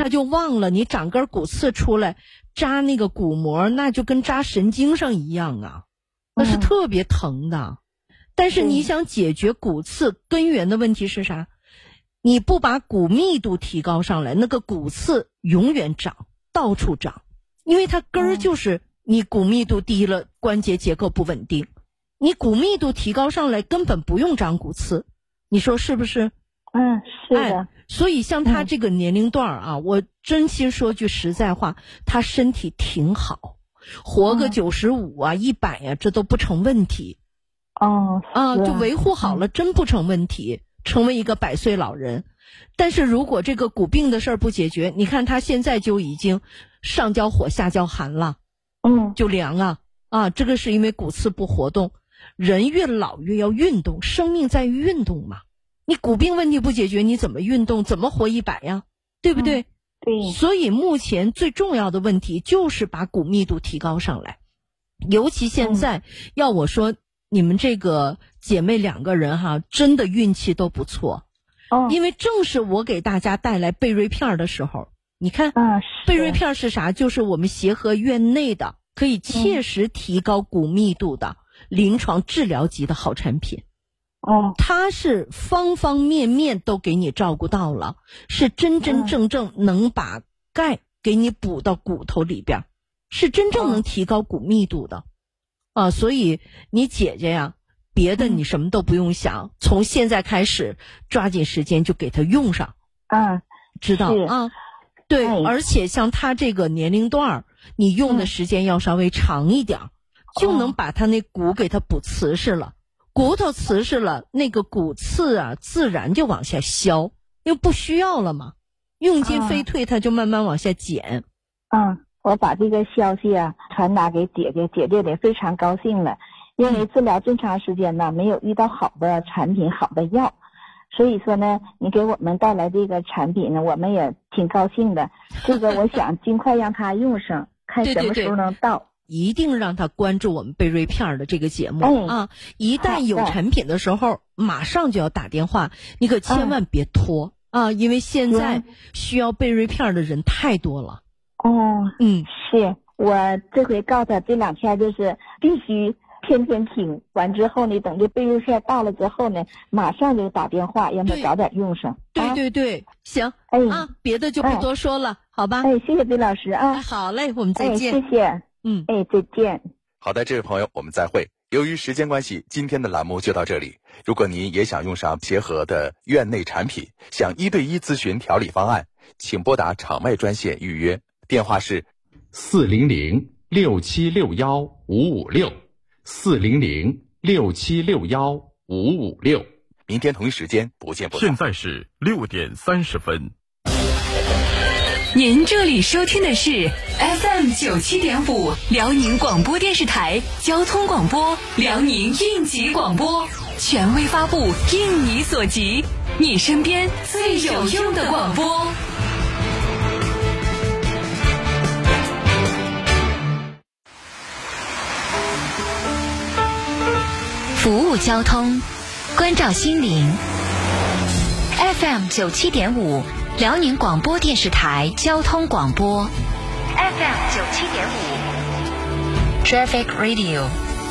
他就忘了你长根骨刺出来扎那个骨膜，那就跟扎神经上一样啊，那是特别疼的。但是你想解决骨刺根源的问题是啥？你不把骨密度提高上来，那个骨刺永远长，到处长，因为它根儿就是你骨密度低了，关节结构不稳定。你骨密度提高上来，根本不用长骨刺，你说是不是？ 是的。 所以像他这个年龄段啊，我真心说句实在话，他身体挺好，活个95啊、100啊，这都不成问题。就维护好了，真不成问题，成为一个100岁老人。但是如果这个骨病的事儿不解决，你看他现在就已经上焦火下焦寒了，就凉啊，这个是因为骨刺不活动。人越老越要运动，生命在于运动嘛。你骨病问题不解决，你怎么运动，怎么活100呀？对不对？ 对。 所以目前最重要的问题就是把骨密度提高上来。尤其现在，要我说，你们这个姐妹2个人哈，真的运气都不错。因为正是我给大家带来贝瑞片的时候，你看，贝瑞片是啥？就是我们协和院内的可以切实提高骨密度的临床治疗级的好产品。它是方方面面都给你照顾到了，是真真正正能把钙给你补到骨头里边，是真正能提高骨密度的。所以你姐姐呀，别的你什么都不用想，从现在开始抓紧时间就给她用上。知道啊？对，而且像她这个年龄段，你用的时间要稍微长一点，就能把她那骨给她补瓷实了。骨头瓷实了，那个骨刺啊，自然就往下消，因为不需要了嘛，用进废退，它就慢慢往下减。 我把这个消息传达给姐姐，姐姐也非常高兴了，因为治疗这么长时间呢，没有遇到好的产品、好的药，所以说呢，你给我们带来这个产品呢，我们也挺高兴的。这个我想尽快让她用上，看什么时候能到。 一定让他关注我们贝瑞片的这个节目一旦有产品的时候，马上就要打电话，你可千万别拖因为现在需要贝瑞片的人太多了。 是我这回告诉他这2天就是必须天天听，完之后呢，等这贝瑞片到了之后呢，马上就打电话让他早点用上。 对，行别的就不多说了，好吧？ 谢谢贝老师好嘞，我们再见。 谢谢。再见。 好的，这位朋友，我们再会。由于时间关系，今天的栏目就到这里。如果您也想用上协和的院内产品，想1对1咨询调理方案，请拨打场外专线预约，电话是400-6761-556，400-6761-556。明天同一时间不见不散。 现在是6点30分。 您这里收听的是 FM 97.5辽宁广播电视台交通广播，辽宁应急广播，权威发布，应你所急，你身边最有用的广播。服务交通，关照心灵。FM 97.5辽宁广播电视台交通广播 FM 97.5 Traffic Radio。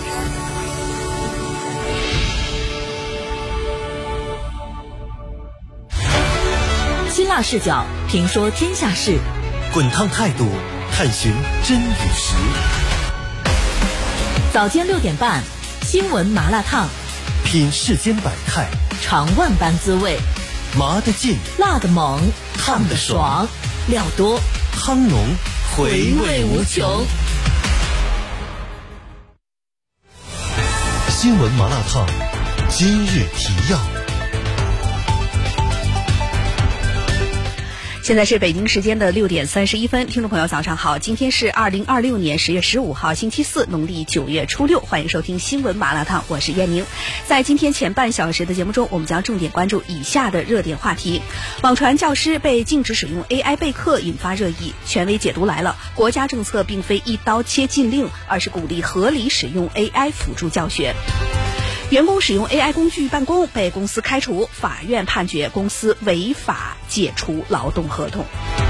辛辣视角，评说天下事， 滚烫态度，探寻真与实。 早间6点半，新闻麻辣烫， 品世间百态， 尝万般滋味。 麻得劲， 辣得猛，烫得爽，料多汤浓， 回味无穷。 新闻麻辣烫，今日提要。 现在是北京时间的6点31分，听众朋友早上好，今天是2026年10月15号星期四，农历9月初6，欢迎收听新闻麻辣烫，我是燕宁。在今天前半小时的节目中，我们将重点关注以下的热点话题。网传教师被禁止使用 AI 备课引发热议，权威解读来了，国家政策并非一刀切禁令，而是鼓励合理使用 AI 辅助教学。员工使用 AI 工具办公被公司开除，法院判决公司违法解除劳动合同。